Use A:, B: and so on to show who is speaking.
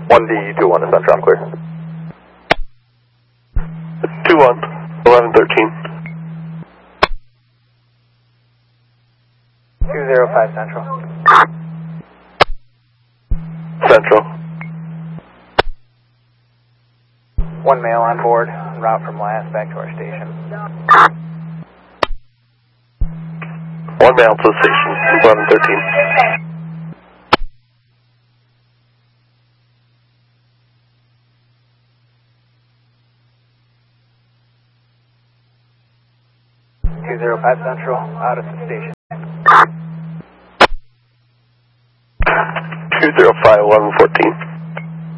A: 1D21 to Central, I'm clear.
B: 2-1, 1113.
C: 205 Central.
B: Central.
C: One male on board, en route from last back to our station.
B: One male to the station, 1113.
C: Central, out of the station.
B: 205, 1114.